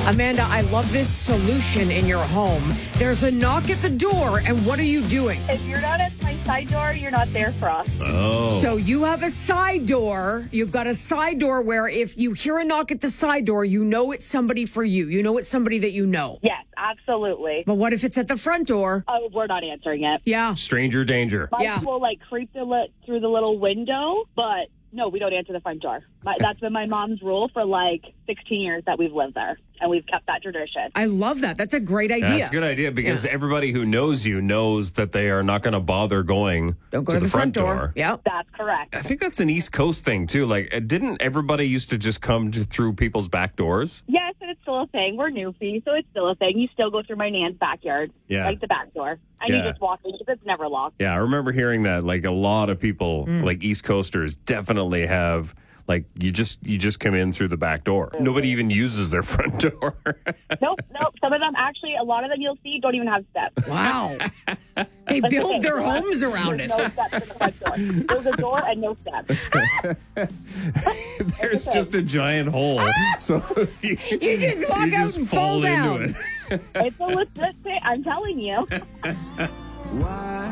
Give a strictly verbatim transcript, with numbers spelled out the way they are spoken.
Amanda, I love this solution in your home. There's a knock at the door, and what are you doing? If you're not at my side door, you're not there for us. Oh. So you have a side door. You've got a side door where if you hear a knock at the side door, you know it's somebody for you. You know it's somebody that you know. Yes, absolutely. But what if it's at the front door? Oh, we're not answering it. Yeah. Stranger danger. Mike Yeah. will like creep the li- through the little window, but no, we don't answer the front door. My, that's been my mom's rule for like sixteen years that we've lived there, and we've kept that tradition. I love that. That's a great idea. That's a good idea because Yeah. everybody who knows you knows that they are not going to bother going Don't go to, to, the, front, door. Yep. That's correct. I think that's an East Coast thing too. Like, uh, didn't everybody used to just come to, through people's back doors? Yes, and it's still a thing. We're newfie, so it's still a thing. You still go through my nan's backyard, Yeah. like the back door, and Yeah. you just walk in because it's never locked. Yeah, I remember hearing that. Like a lot of people, like East Coasters, definitely have. Like you just you just come in through the back door. Nobody even uses their front door. Nope, nope. Some of them actually, a lot of them you'll see don't even have steps. Wow. They That's the build thing. their homes around There's it. no steps in the front door. There's a door and no steps. There's okay. just a giant hole, so you, You just walk you out just and fall fall down. into it. It's a legit thing. I'm telling you.